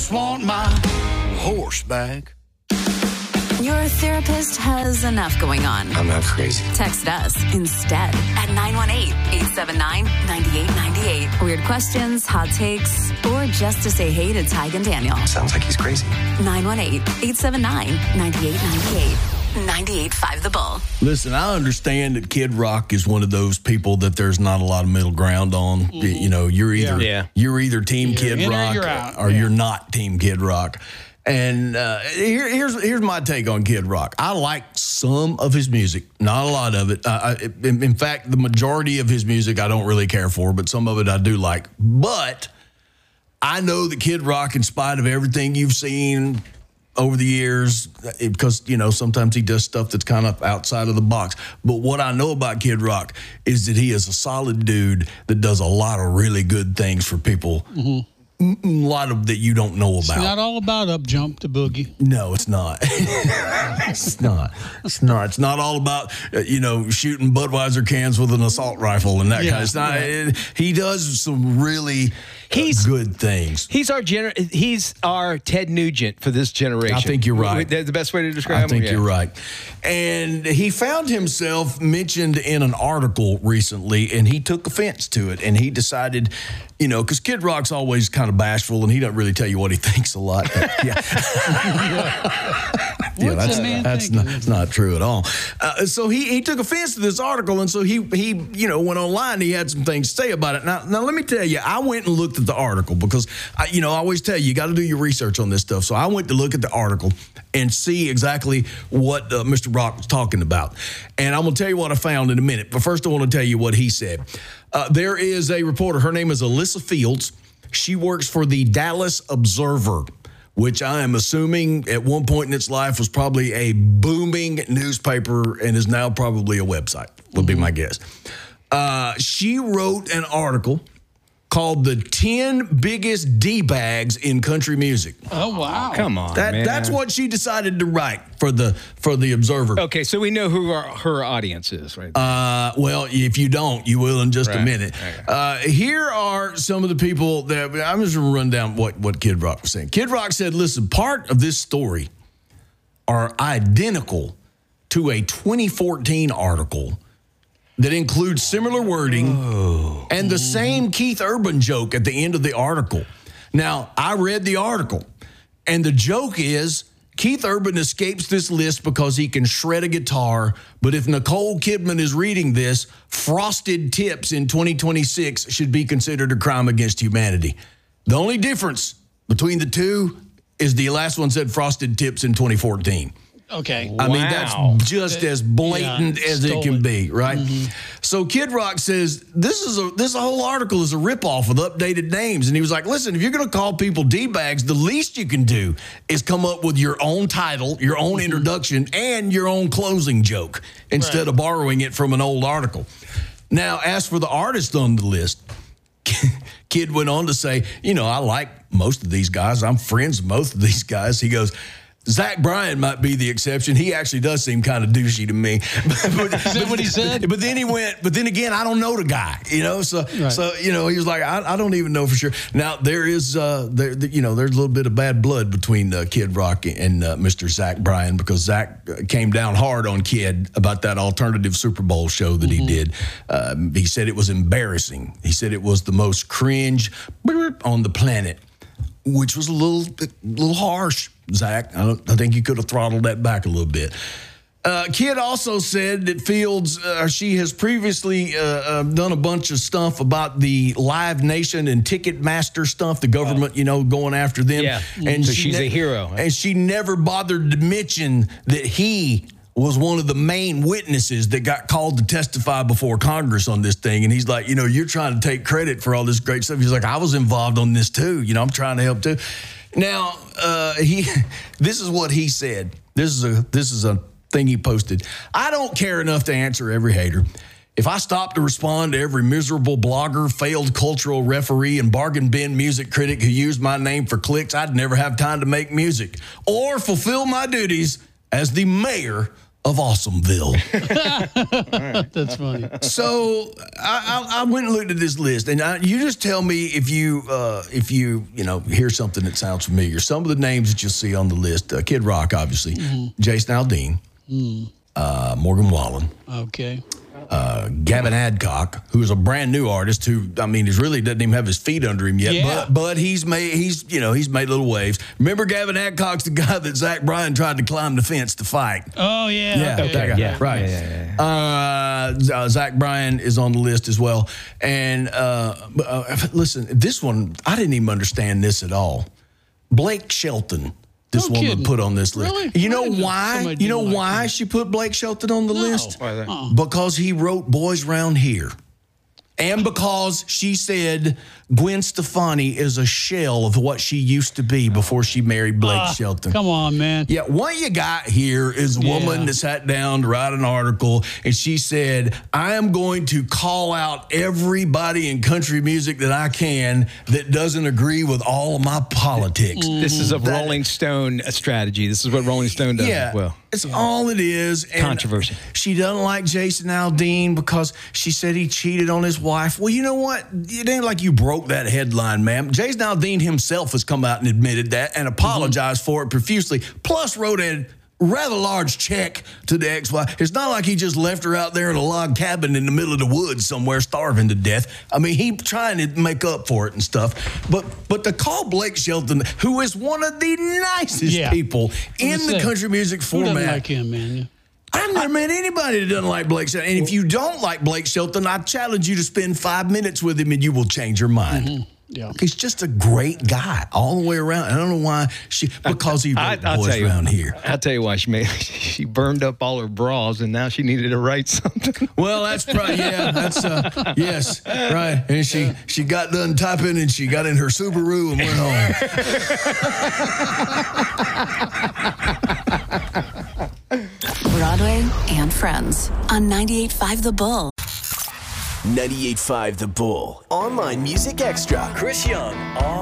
just want my horse back. Your therapist has enough going on. I'm not crazy. Text us instead at 918-879-9898. Weird questions, hot takes, or just to say hey to Tig and Daniel. Sounds like he's crazy. 918-879-9898. 98.5 The Bull. Listen, I understand that Kid Rock is one of those people that there's not a lot of middle ground on. You know, you're either Team Kid Rock or you're not Team Kid Rock. And here's my take on Kid Rock. I like some of his music, not a lot of it. In fact, the majority of his music I don't really care for, but some of it I do like. But I know that Kid Rock, in spite of everything you've seen over the years, because, you know, sometimes he does stuff that's kind of outside of the box. But what I know about Kid Rock is that he is a solid dude that does a lot of really good things for people. Mm-hmm. A lot of that you don't know about. It's not all about up jump to boogie. No, it's not. It's not. It's not all about shooting Budweiser cans with an assault rifle and that kind of stuff. He does some really good things. He's our Ted Nugent for this generation. I think you're right. That's the best way to describe him. I think you're right. And he found himself mentioned in an article recently, and he took offense to it, and he decided, because Kid Rock's always kind of bashful, and he doesn't really tell you what he thinks a lot. That's not true at all. So he took offense to this article, and so he went online. And he had some things to say about it. Now let me tell you, I went and looked at the article because I always tell you got to do your research on this stuff. So I went to look at the article and see exactly what Mr. Rock was talking about. And I'm going to tell you what I found in a minute. But first, I want to tell you what he said. There is a reporter. Her name is Alyssa Fields. She works for the Dallas Observer, which I am assuming at one point in its life was probably a booming newspaper and is now probably a website, would be my guess. She wrote an article called The 10 Biggest D-Bags in Country Music. Oh, wow. Come on, man. That's what she decided to write for the Observer. Okay, so we know who her audience is, right? Well, if you don't, you will in just a minute. Okay. Here are some of the people that I'm just going to run down what Kid Rock was saying. Kid Rock said, listen, part of this story are identical to a 2014 article that includes similar wording and the same Keith Urban joke at the end of the article. Now, I read the article, and the joke is Keith Urban escapes this list because he can shred a guitar, but if Nicole Kidman is reading this, frosted tips in 2026 should be considered a crime against humanity. The only difference between the two is the last one said frosted tips in 2014. Okay. I mean, that's just as blatant as it can be, right? Mm-hmm. So Kid Rock says, this whole article is a ripoff with updated names. And he was like, listen, if you're going to call people D-bags, the least you can do is come up with your own title, your own introduction, and your own closing joke instead of borrowing it from an old article. Now, as for the artists on the list, Kid went on to say, I like most of these guys. I'm friends with most of these guys. He goes, Zach Bryan might be the exception. He actually does seem kind of douchey to me. Is that what he said? But then again, I don't know the guy, So he was like, I don't even know for sure. Now there is, there's a little bit of bad blood between Kid Rock and Mr. Zach Bryan, because Zach came down hard on Kid about that alternative Super Bowl show that he did. He said it was embarrassing. He said it was the most cringe on the planet, which was a little harsh, Zach. I think you could have throttled that back a little bit. Kid also said that Fields, she has previously done a bunch of stuff about the Live Nation and Ticketmaster stuff, the government, going after them. Yeah, and so she's a hero. And she never bothered to mention that he was one of the main witnesses that got called to testify before Congress on this thing. And he's like, you're trying to take credit for all this great stuff. He's like, I was involved on this too. I'm trying to help too. Now, this is what he said. This is a thing he posted. I don't care enough to answer every hater. If I stopped to respond to every miserable blogger, failed cultural referee, and bargain bin music critic who used my name for clicks, I'd never have time to make music or fulfill my duties as the mayor of Awesomeville. That's funny. So I went and looked at this list, and you just tell me if you hear something that sounds familiar. Some of the names that you'll see on the list: Kid Rock, obviously, Jason Aldean, Morgan Wallen, Okay. Gavin Adcock, who is a brand new artist who, I mean, he really doesn't even have his feet under him yet, Yeah. but he's made little waves. Remember Gavin Adcock's the guy that Zach Bryan tried to climb the fence to fight. Oh, yeah. Yeah, okay. that guy. Yeah. Right. Zach Bryan is on the list as well. And listen, this one, I didn't even understand this at all. Blake Shelton. This No woman kidding. put on this list. Really? You know I didn't know why? somebody You know didn't like why him. she put Blake Shelton on the list? Why is that? Because he wrote Boys Round Here. And because she said Gwen Stefani is a shell of what she used to be before she married Blake Shelton. Come on, man. Yeah, what you got here is a woman Yeah. that sat down to write an article, and she said, I am going to call out everybody in country music that I can that doesn't agree with all of my politics. This is a Rolling Stone strategy. This is what Rolling Stone does Yeah, as well. it's all it is. And Controversy. She doesn't like Jason Aldean because she said he cheated on his wife. Well, you know what? It ain't like you broke that headline, ma'am. Jason Aldean himself has come out and admitted that and apologized for it profusely, plus wrote a rather large check to the ex-wife. It's not like he just left her out there in a log cabin in the middle of the woods somewhere starving to death. I mean, he trying to make up for it and stuff. But to call Blake Shelton, who is one of the nicest people in the country music Who format. doesn't like him, man? I've never met anybody that doesn't like Blake Shelton. And if you don't like Blake Shelton, I challenge you to spend 5 minutes with him and you will change your mind. Yeah. He's just a great guy all the way around. I don't know why because he wrote Boys Around Here. I'll tell you why she burned up all her bras and now she needed to write something. Well, that's probably, yes, right. And she got done typing and she got in her Subaru and went home. Broadway and Friends on 98.5 The Bull. 98.5 The Bull. Online Music Extra. Chris Young on